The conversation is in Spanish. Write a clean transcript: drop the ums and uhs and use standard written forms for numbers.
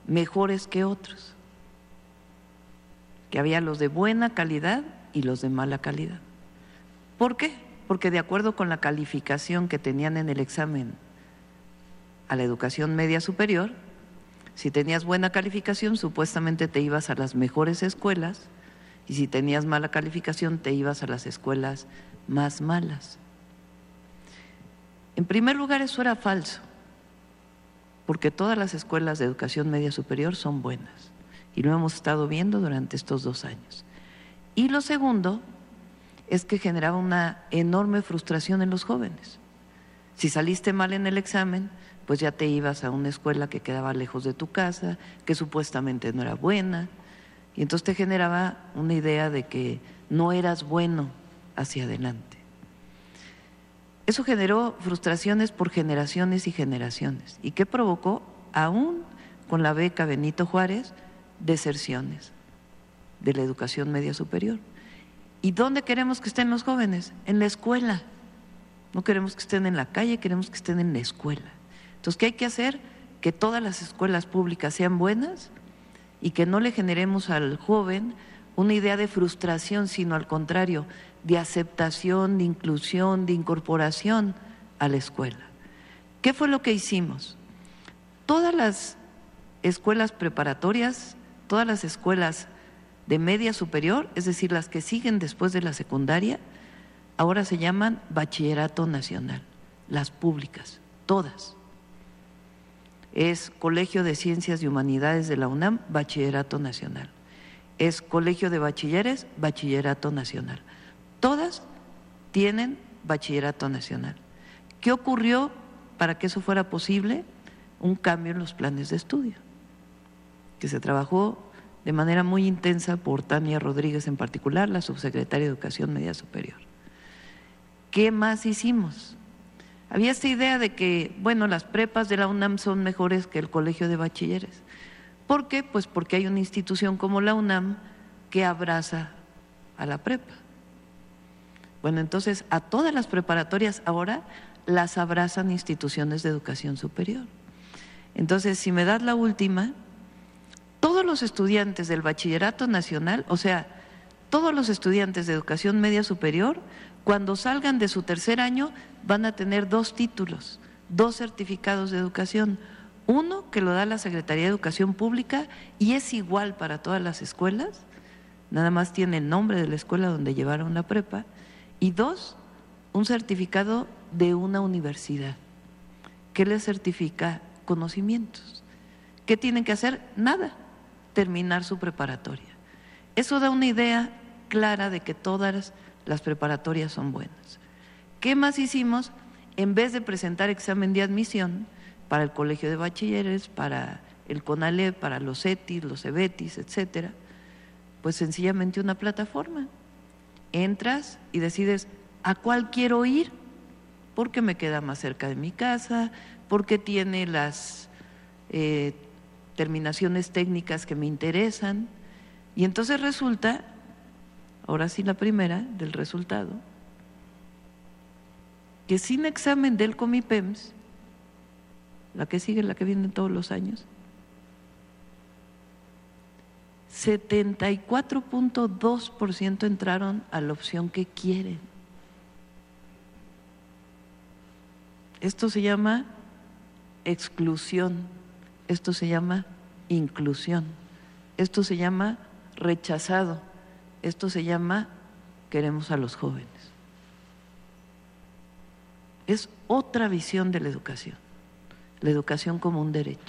mejores que otros, que había los de buena calidad y los de mala calidad. ¿Por qué? Porque de acuerdo con la calificación que tenían en el examen a la educación media superior, si tenías buena calificación, supuestamente te ibas a las mejores escuelas, y si tenías mala calificación, te ibas a las escuelas más malas. En primer lugar, eso era falso, porque todas las escuelas de educación media superior son buenas, y lo hemos estado viendo durante estos 2 años. Y lo segundo es que generaba una enorme frustración en los jóvenes. Si saliste mal en el examen, pues ya te ibas a una escuela que quedaba lejos de tu casa, que supuestamente no era buena, y entonces te generaba una idea de que no eras bueno hacia adelante. Eso generó frustraciones por generaciones y generaciones. ¿Y qué provocó? Aún con la beca Benito Juárez, deserciones de la educación media superior. ¿Y dónde queremos que estén los jóvenes? En la escuela. No queremos que estén en la calle, queremos que estén en la escuela. Entonces, ¿qué hay que hacer? Que todas las escuelas públicas sean buenas y que no le generemos al joven una idea de frustración, sino al contrario, de aceptación, de inclusión, de incorporación a la escuela. ¿Qué fue lo que hicimos? Todas las escuelas preparatorias, todas las escuelas de media superior, es decir, las que siguen después de la secundaria, ahora se llaman Bachillerato Nacional, las públicas, todas. Es Colegio de Ciencias y Humanidades de la UNAM, Bachillerato Nacional. Es Colegio de Bachilleres, Bachillerato Nacional. Todas tienen Bachillerato Nacional. ¿Qué ocurrió para que eso fuera posible? Un cambio en los planes de estudio, que se trabajó de manera muy intensa por Tania Rodríguez en particular, la subsecretaria de Educación Media Superior. ¿Qué más hicimos? Había esta idea de que, bueno, las prepas de la UNAM son mejores que el Colegio de Bachilleres. ¿Por qué? Pues porque hay una institución como la UNAM que abraza a la prepa. Bueno, entonces a todas las preparatorias ahora las abrazan instituciones de educación superior. Entonces, si me das la última, todos los estudiantes del Bachillerato Nacional, o sea, todos los estudiantes de educación media superior, cuando salgan de su 3er año, van a tener 2 títulos, 2 certificados de educación. Uno que lo da la Secretaría de Educación Pública y es igual para todas las escuelas, nada más tiene el nombre de la escuela donde llevaron la prepa. Y 2, un certificado de una universidad que les certifica conocimientos. ¿Qué tienen que hacer? Nada, terminar su preparatoria. Eso da una idea clara de que todas las preparatorias son buenas. ¿Qué más hicimos? En vez de presentar examen de admisión para el Colegio de Bachilleres, para el CONALEP, para los CETIS, los CEBETIS, etcétera, pues sencillamente una plataforma. Entras y decides a cuál quiero ir, porque me queda más cerca de mi casa, porque tiene las terminaciones técnicas que me interesan, y entonces resulta, ahora sí la primera del resultado, que sin examen del Comipems, la que sigue, la que viene todos los años, 74.2% entraron a la opción que quieren. Esto se llama exclusión, esto se llama inclusión, esto se llama rechazado, esto se llama queremos a los jóvenes. Es otra visión de la educación como un derecho.